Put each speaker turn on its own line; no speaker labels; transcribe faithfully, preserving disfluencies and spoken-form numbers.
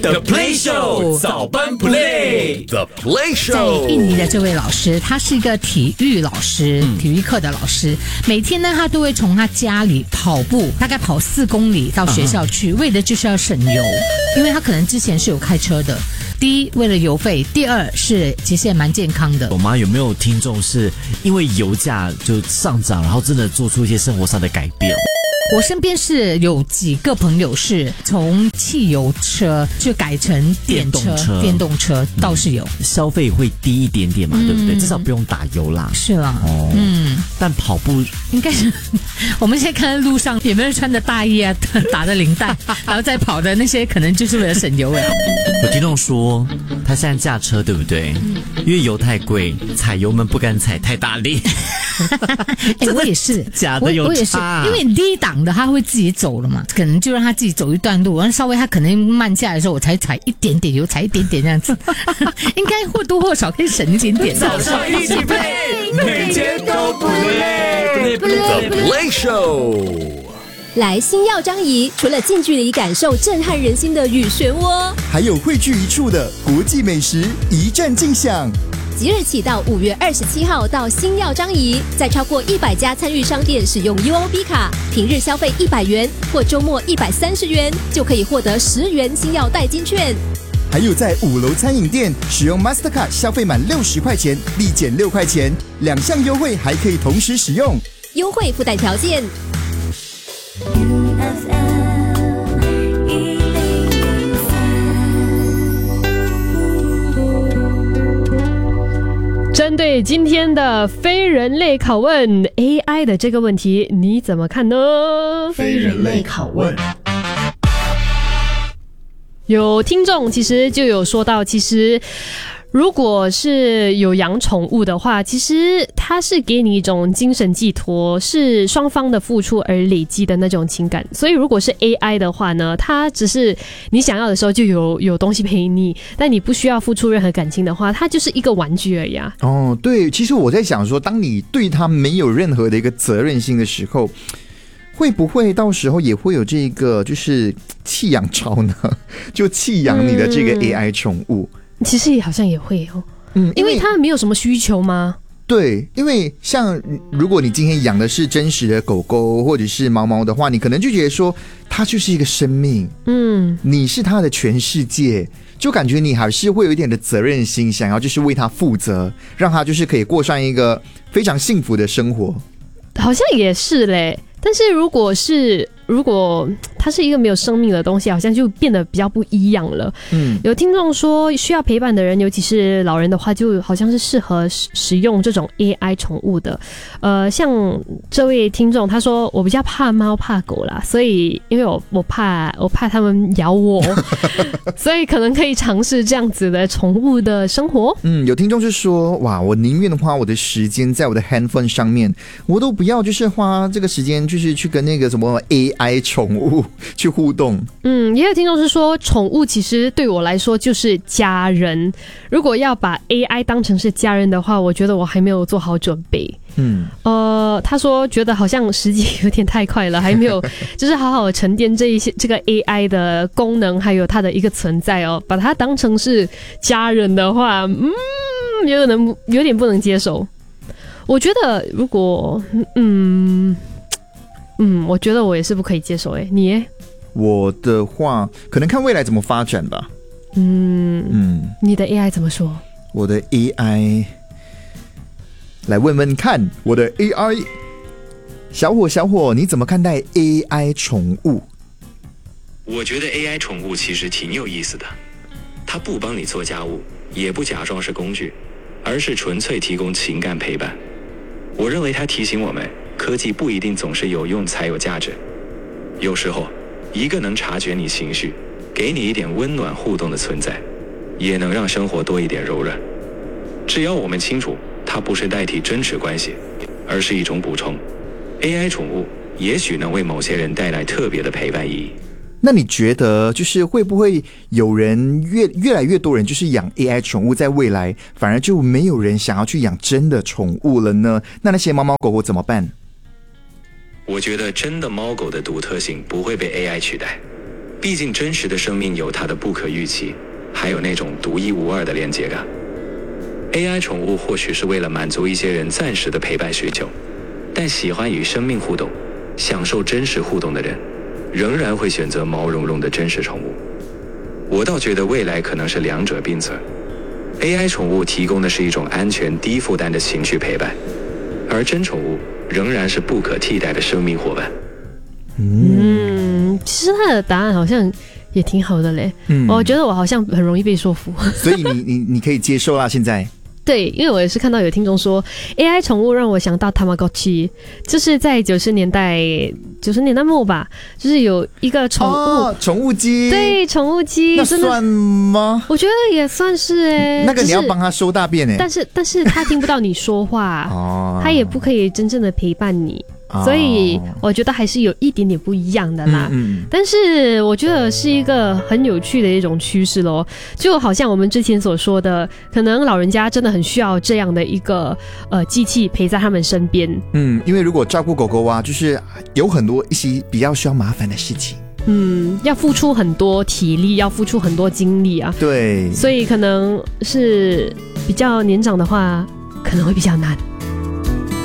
The Play Show 早班 Play The Play Show
在印尼的这位老师，他是一个体育老师、嗯、体育课的老师，每天呢他都会从他家里跑步，大概跑四公里到学校去、uh-huh. 为的就是要省油，因为他可能之前是有开车的，第一为了油费，第二是其实也蛮健康的。
我妈有没有听众是因为油价就上涨，然后真的做出一些生活上的改变？
我身边是有几个朋友是从汽油车就改成电车、电动车，电动车倒是有、
嗯、消费会低一点点嘛、嗯，对不对？至少不用打油啦。
是啦，
哦，嗯，但跑步
应该是我们现在看到路上有没有人穿着大衣啊，打着领带，然后再跑的那些，可能就是为了省油哎。
有听众说他现在驾车对不对？嗯、因为油太贵，踩油门不敢踩太大力。
哎、欸，我也是，
假的有差，
我也是，因为低档的他会自己走了嘛，可能就让他自己走一段路，然后稍微他可能慢下来的时候，我才踩一点点油，踩一点点这样子，应该或多或少可以省一点点。
早上一起 play， 每天都不累 ，The Play Show。
来星耀张仪，除了近距离感受震撼人心的雨漩涡，
还有汇聚一处的国际美食一战尽享。
即日起到五月二十七号到星耀张仪，在超过一百家参与商店使用 U O B 卡，平日消费一百元或周末一百三十元，就可以获得十元星耀代金券。
还有在五楼餐饮店使用 Mastercard 消费满六十块钱立减六块钱，两项优惠还可以同时使用，
优惠附带条件。
针对今天的非人类拷问 A I 的这个问题，你怎么看呢？
非人类拷问，
有听众其实就有说到，其实如果是有养宠物的话，其实它是给你一种精神寄托，是双方的付出而累积的那种情感。所以如果是 A I 的话呢，它只是你想要的时候就有有东西陪你，但你不需要付出任何感情的话，它就是一个玩具而已啊。
哦，对，其实我在想说，当你对它没有任何的一个责任心的时候，会不会到时候也会有这个就是弃养潮呢？就弃养你的这个 A I 宠物。嗯，
其实好像也会哦，嗯，因为它没有什么需求吗？
对，因为像如果你今天养的是真实的狗狗或者是猫猫的话，你可能就觉得说它就是一个生命，嗯，你是它的全世界，就感觉你还是会有一点的责任心，想要就是为它负责，让它就是可以过上一个非常幸福的生活。
好像也是嘞，但是如果是如果它是一个没有生命的东西，好像就变得比较不一样了。嗯，有听众说需要陪伴的人，尤其是老人的话，就好像是适合使用这种 A I 宠物的。呃，像这位听众他说，我比较怕猫怕狗啦，所以因为我我怕我怕他们咬我，所以可能可以尝试这样子的宠物的生活。
嗯，有听众就说，哇，我宁愿花我的时间在我的 handphone 上面，我都不要就是花这个时间就是去跟那个什么 A I 宠物去互动。
嗯，也有听众是说，宠物其实对我来说就是家人，如果要把 A I 当成是家人的话，我觉得我还没有做好准备。嗯，呃，他说觉得好像时机有点太快了，还没有就是好好沉淀这一些这个 A I 的功能，还有它的一个存在哦。把它当成是家人的话，嗯，有点有点不能接受。我觉得如果嗯嗯，我觉得我也是不可以接受诶。你耶？
我的话，可能看未来怎么发展吧。
嗯嗯，你的 A I 怎么说？
我的 A I。来问问看，我的 A I 小伙小伙，你怎么看待 A I 宠物？
我觉得 A I 宠物其实挺有意思的，它不帮你做家务，也不假装是工具，而是纯粹提供情感陪伴。我认为它提醒我们，科技不一定总是有用才有价值，有时候一个能察觉你情绪，给你一点温暖互动的存在，也能让生活多一点柔软。只要我们清楚它不是代替真实关系，而是一种补充， A I 宠物也许能为某些人带来特别的陪伴意义。
那你觉得就是会不会有人越越来越多人就是养 A I 宠物，在未来反而就没有人想要去养真的宠物了呢？那那些猫猫狗狗怎么办？
我觉得真的猫狗的独特性不会被 A I 取代， 毕竟真实的生命有它的不可预期，还有那种独一无二的连接感。A I 宠物或许是为了满足一些人暂时的陪伴需求，但喜欢与生命互动、享受真实互动的人，仍然会选择毛茸茸的真实宠物。我倒觉得未来可能是两者并存。A I 宠物提供的是一种安全、低负担的情绪陪伴，而真宠物仍然是不可替代的生命伙伴。
嗯，其实他的答案好像也挺好的嘞。嗯，我觉得我好像很容易被说服，
所以你你你可以接受啦。现在
对，因为我也是看到有听众说 A I 宠物让我想到 Tamagotchi， 就是在九十年代九十年代末吧，就是有一个宠物
哦，宠物鸡，
对，宠物鸡，
那算吗？
我觉得也算是哎、欸，
那个你要帮他收大便哎、欸，
但是但是他听不到你说话，哦，他也不可以真正的陪伴你。所以我觉得还是有一点点不一样的啦，嗯嗯，但是我觉得是一个很有趣的一种趋势咯，就好像我们之前所说的，可能老人家真的很需要这样的一个呃机器陪在他们身边。
嗯，因为如果照顾狗狗啊，就是有很多一些比较需要麻烦的事情。
嗯，要付出很多体力，要付出很多精力啊。
对，
所以可能是比较年长的话，可能会比较难。